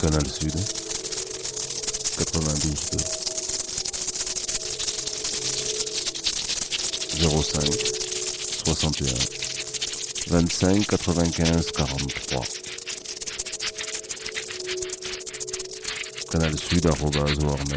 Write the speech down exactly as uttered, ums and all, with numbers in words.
Canal Sud, quatre-vingt-douze deux, zéro cinq, soixante et un, vingt-cinq, quatre-vingt-quinze, quarante-trois. Canal Sud, arobase,